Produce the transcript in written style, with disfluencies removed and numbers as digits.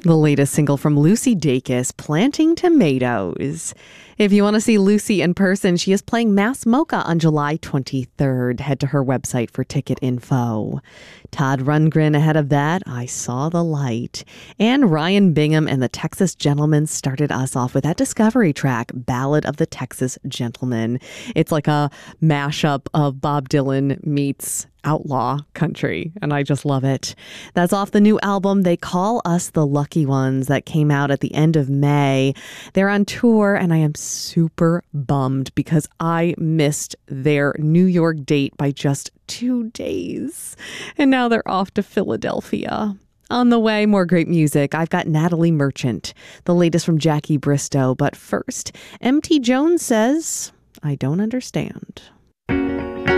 The latest single from Lucy Dacus, Planting Tomatoes. If you want to see Lucy in person, she is playing Mass Mocha on July 23rd. Head to her website for ticket info. Todd Rundgren ahead of that, I Saw the Light. And Ryan Bingham and the Texas Gentlemen started us off with that Discovery track, Ballad of the Texas Gentleman. It's like a mashup of Bob Dylan meets outlaw country, and I just love it. That's off the new album, They Call Us the Lucky Ones, that came out at the end of May. They're on tour, and I am super bummed because I missed their New York date by just 2 days. And now they're off to Philadelphia. On the way, more great music. I've got Natalie Merchant, the latest from Jackie Bristow. But first, MT Jones says, I don't understand.